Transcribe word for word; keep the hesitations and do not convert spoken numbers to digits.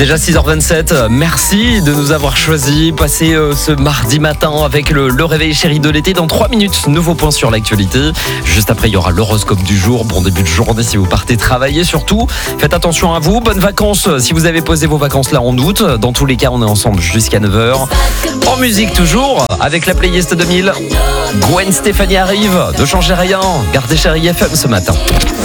Déjà six heures vingt-sept, merci de nous avoir choisis. Passez euh, ce mardi matin avec le, le réveil chéri de l'été. Dans trois minutes, nouveau point sur l'actualité. Juste après, il y aura l'horoscope du jour. Bon début de journée si vous partez travailler surtout. Faites attention à vous. Bonnes vacances si vous avez posé vos vacances là en août. Dans tous les cas, on est ensemble jusqu'à neuf heures. En musique toujours, avec la playlist deux mille. Gwen Stefani arrive. Ne changez rien. Gardez chéri F M ce matin.